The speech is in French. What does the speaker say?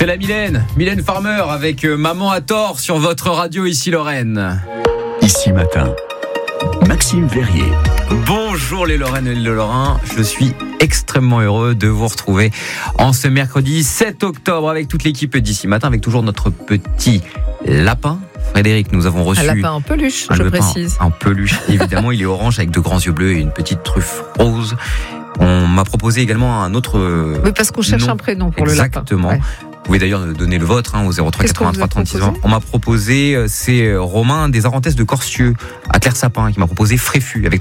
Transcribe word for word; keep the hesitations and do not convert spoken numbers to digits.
C'est la Mylène, Mylène Farmer avec Maman à tort sur votre radio ici Lorraine. Ici Matin, Maxime Verrier. Bonjour les Lorraines et les Lorrains, je suis extrêmement heureux de vous retrouver en ce mercredi sept octobre avec toute l'équipe d'Ici Matin, avec toujours notre petit lapin. Frédéric, nous avons reçu... Un lapin en peluche, un je lapin précise. En peluche, évidemment, il est orange avec de grands yeux bleus et une petite truffe rose. On m'a proposé également un autre... Oui, parce qu'on cherche nom. un prénom pour Exactement. le lapin. Ouais. Vous pouvez d'ailleurs donner le vôtre hein, au zéro trois Qu'est-ce qu'on quatre-vingt-trois vous a trente-six. proposé ? On m'a proposé, c'est Romain des Arentès de Corsieux à Claire Sapin qui m'a proposé Fréfu avec